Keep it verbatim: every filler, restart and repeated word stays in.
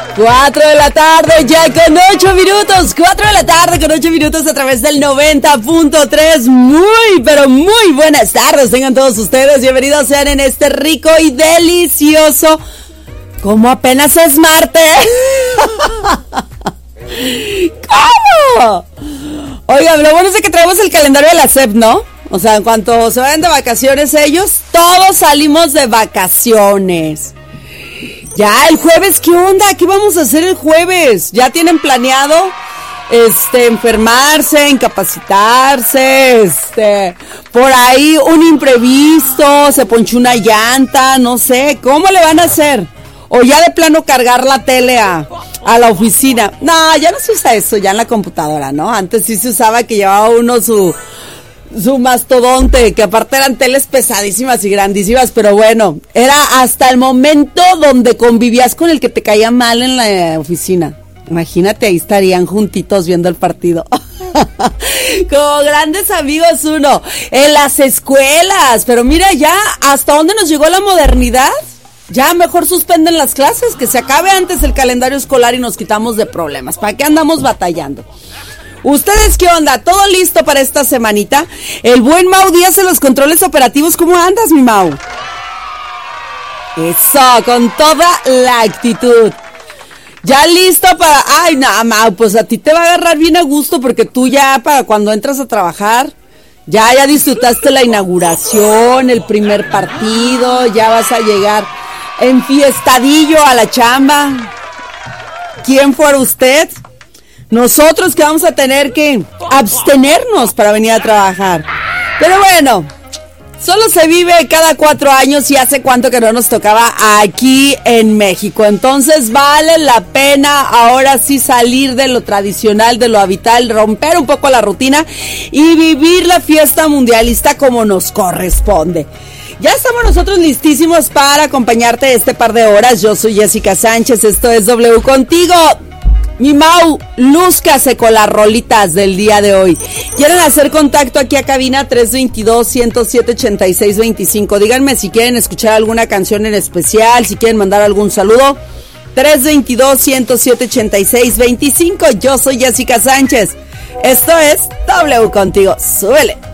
Cuatro de la tarde, ya con ocho minutos. Cuatro de la tarde con ocho minutos a través del noventa punto tres. Muy, pero muy buenas tardes. Tengan todos ustedes. Bienvenidos sean en este rico y delicioso. Como apenas es martes. ¿Cómo? Oiga, lo bueno es que traemos el calendario de la S E P, ¿no? O sea, en cuanto se vayan de vacaciones ellos, todos salimos de vacaciones. Ya, el jueves, ¿qué onda? ¿Qué vamos a hacer el jueves? ¿Ya tienen planeado, este, enfermarse, incapacitarse, este, por ahí un imprevisto, se ponchó una llanta, no sé, ¿cómo le van a hacer? O ya de plano cargar la tele a, a la oficina. No, ya no se usa eso, ya en la computadora, ¿no? Antes sí se usaba que llevaba uno su... su mastodonte, que aparte eran teles pesadísimas y grandísimas, pero bueno, era hasta el momento donde convivías con el que te caía mal en la oficina. Imagínate, ahí estarían juntitos viendo el partido. Como grandes amigos uno, en las escuelas, pero mira ya, ¿hasta dónde nos llegó la modernidad? Ya mejor suspenden las clases, que se acabe antes el calendario escolar y nos quitamos de problemas. ¿Para qué andamos batallando? ¿Ustedes qué onda? ¿Todo listo para esta semanita? El buen Mau Díaz en los controles operativos. ¿Cómo andas, mi Mau? Eso, con toda la actitud. ¿Ya listo para...? Ay, no, Mau, pues a ti te va a agarrar bien a gusto porque tú ya para cuando entras a trabajar, ya, ya disfrutaste la inauguración, el primer partido, ya vas a llegar enfiestadillo a la chamba. ¿Quién fuera usted? Nosotros que vamos a tener que abstenernos para venir a trabajar. Pero bueno, solo se vive cada cuatro años y hace cuánto que no nos tocaba aquí en México. Entonces vale la pena ahora sí salir de lo tradicional, de lo habitual, romper un poco la rutina y vivir la fiesta mundialista como nos corresponde. Ya estamos nosotros listísimos para acompañarte este par de horas. Yo soy Jessica Sánchez, esto es W Contigo. Mi Mau, lúzcase con las rolitas del día de hoy. ¿Quieren hacer contacto aquí a cabina? tres veintidós, ciento siete, ochenta y seis veinticinco. Díganme si quieren escuchar alguna canción en especial, si quieren mandar algún saludo. tres veintidós, ciento siete, ochenta y seis veinticinco. Yo soy Jessica Sánchez. Esto es W Contigo. Súbele.